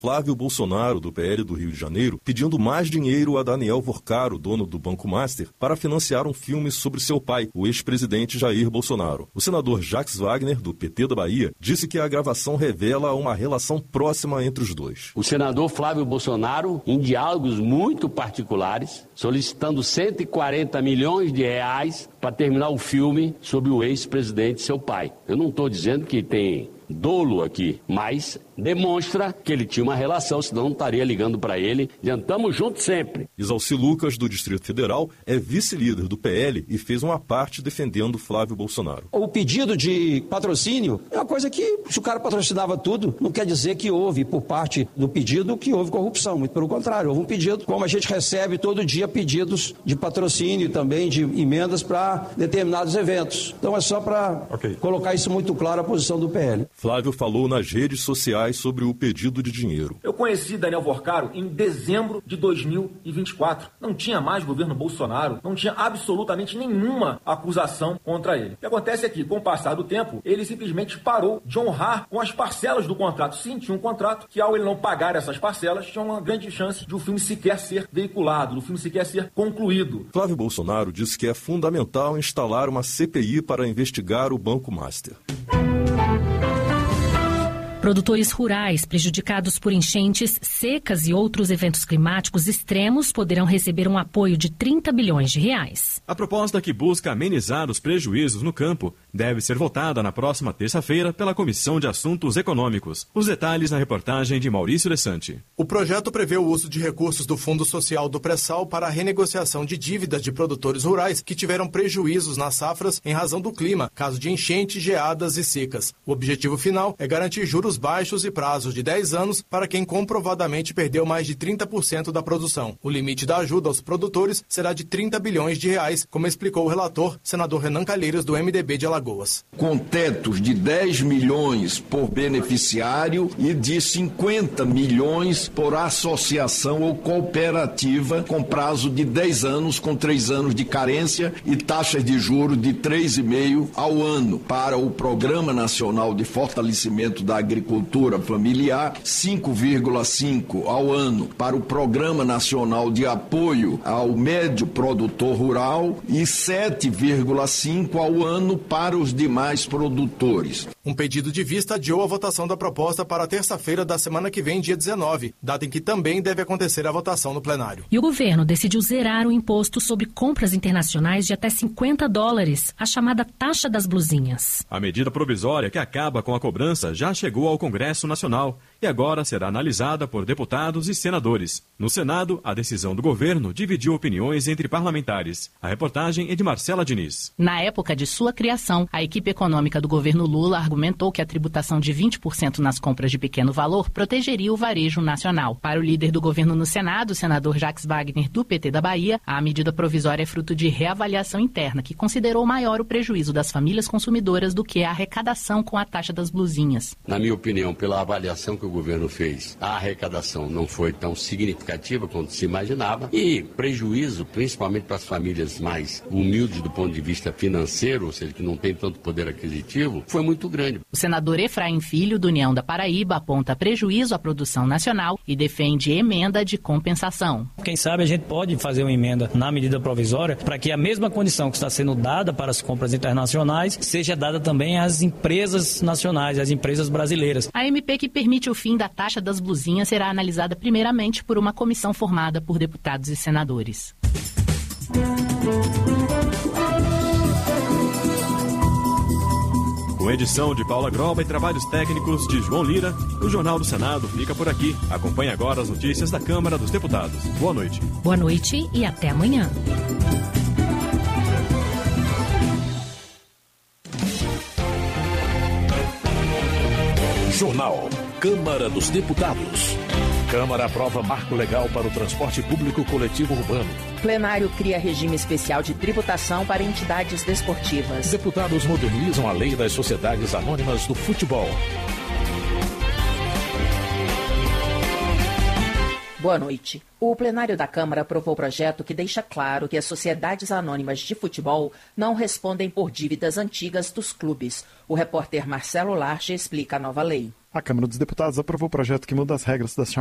Flávio Bolsonaro, do PL do Rio de Janeiro, pedindo mais dinheiro a Daniel Vorcaro, dono do Banco Master, para financiar um filme sobre seu pai, o ex-presidente Jair Bolsonaro. O senador Jacques Wagner, do PT da Bahia, disse que a gravação revela uma relação próxima entre os dois. O senador Flávio Bolsonaro, em diálogos muito particulares, solicitando 140 milhões de reais para terminar o filme sobre o ex-presidente, seu pai. Eu não estou dizendo que tem dolo aqui, mas demonstra que ele tinha uma relação, senão não estaria ligando para ele. Estamos juntos sempre. Isalci Lucas, do Distrito Federal, é vice-líder do PL e fez uma parte defendendo Flávio Bolsonaro. O pedido de patrocínio é uma coisa que, se o cara patrocinava tudo, não quer dizer que houve, por parte do pedido, que houve corrupção. Muito pelo contrário, houve um pedido, como a gente recebe todo dia pedidos de patrocínio e também de emendas para determinados eventos. Então é só para colocar isso muito claro, a posição do PL. Flávio falou nas redes sociais sobre o pedido de dinheiro. Eu conheci Daniel Vorcaro em dezembro de 2024. Não tinha mais governo Bolsonaro, não tinha absolutamente nenhuma acusação contra ele. O que acontece é que, com o passar do tempo, ele simplesmente parou de honrar com as parcelas do contrato. Sim, tinha um contrato que, ao ele não pagar essas parcelas, tinha uma grande chance de o filme sequer ser veiculado, do filme sequer ser concluído. Flávio Bolsonaro disse que é fundamental instalar uma CPI para investigar o Banco Master. Produtores rurais prejudicados por enchentes, secas e outros eventos climáticos extremos poderão receber um apoio de 30 bilhões de reais. A proposta, que busca amenizar os prejuízos no campo, deve ser votada na próxima terça-feira pela Comissão de Assuntos Econômicos. Os detalhes na reportagem de Maurício Lessante. O projeto prevê o uso de recursos do Fundo Social do Pré-Sal para a renegociação de dívidas de produtores rurais que tiveram prejuízos nas safras em razão do clima, caso de enchentes, geadas e secas. O objetivo final é garantir juros baixos e prazos de 10 anos para quem comprovadamente perdeu mais de 30% da produção. O limite da ajuda aos produtores será de 30 bilhões de reais, como explicou o relator, senador Renan Calheiros, do MDB de Alagoas. Com tetos de 10 milhões por beneficiário e de 50 milhões por associação ou cooperativa, com prazo de 10 anos, com 3 anos de carência e taxas de juros de 3,5% ao ano. Para o Programa Nacional de Fortalecimento da Agricultura Familiar, 5,5% ao ano. Para o Programa Nacional de Apoio ao Médio Produtor Rural e 7,5% ao ano para os demais produtores. Um pedido de vista adiou a votação da proposta para terça-feira da semana que vem, dia 19, data em que também deve acontecer a votação no plenário. E o governo decidiu zerar o imposto sobre compras internacionais de até $50, a chamada taxa das blusinhas. A medida provisória que acaba com a cobrança já chegou ao Congresso Nacional e agora será analisada por deputados e senadores. No Senado, a decisão do governo dividiu opiniões entre parlamentares. A reportagem é de Marcela Diniz. Na época de sua criação, a equipe econômica do governo Lula argumentou que a tributação de 20% nas compras de pequeno valor protegeria o varejo nacional. Para o líder do governo no Senado, o senador Jacques Wagner, do PT da Bahia, a medida provisória é fruto de reavaliação interna, que considerou maior o prejuízo das famílias consumidoras do que a arrecadação com a taxa das blusinhas. Na minha opinião, pela avaliação que o governo fez, a arrecadação não foi tão significativa quanto se imaginava e prejuízo, principalmente para as famílias mais humildes do ponto de vista financeiro, ou seja, que não tem tanto poder aquisitivo, foi muito grande. O senador Efraim Filho, do União da Paraíba, aponta prejuízo à produção nacional e defende emenda de compensação. Quem sabe a gente pode fazer uma emenda na medida provisória para que a mesma condição que está sendo dada para as compras internacionais seja dada também às empresas nacionais, às empresas brasileiras. A MP que permite o fim da taxa das blusinhas será analisada primeiramente por uma comissão formada por deputados e senadores. Com edição de Paula Groba e trabalhos técnicos de João Lira, o Jornal do Senado fica por aqui. Acompanhe agora as notícias da Câmara dos Deputados. Boa noite. Boa noite e até amanhã. Jornal Câmara dos Deputados. Câmara aprova marco legal para o transporte público coletivo urbano. Plenário cria regime especial de tributação para entidades desportivas. Deputados modernizam a lei das sociedades anônimas do futebol. Boa noite. O plenário da Câmara aprovou o projeto que deixa claro que as sociedades anônimas de futebol não respondem por dívidas antigas dos clubes. O repórter Marcelo Larche explica a nova lei. A Câmara dos Deputados aprovou o projeto que muda as regras das